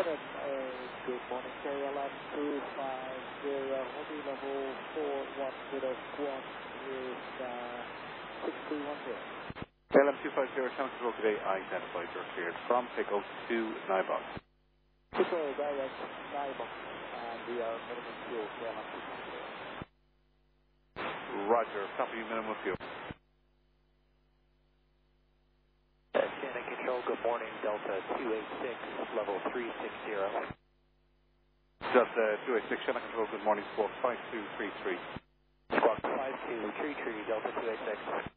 Good morning, KLM 250, heavy level 410 squawk is 6310. KLM 250, Channel Control today, identified you're cleared from Pico to Nybox. Pico direct Nybox, and we are minimum fuel, KLM 250. Roger, copy minimum fuel. Channel Control, good morning, Delta 286, level 360. Delta 286, Channel Control, good morning, squawk 5233. Squawk 5233, Delta 286.